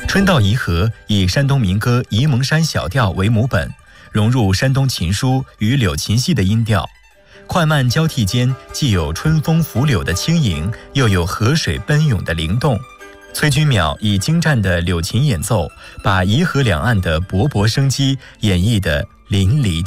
春到沂河以山东民歌《沂蒙山小调》为母本，融入山东琴书与柳琴戏的音调，快慢交替间既有春风拂柳的轻盈，又有河水奔涌的灵动。崔君淼以精湛的柳琴演奏，把沂河两岸的勃勃生机演绎得淋漓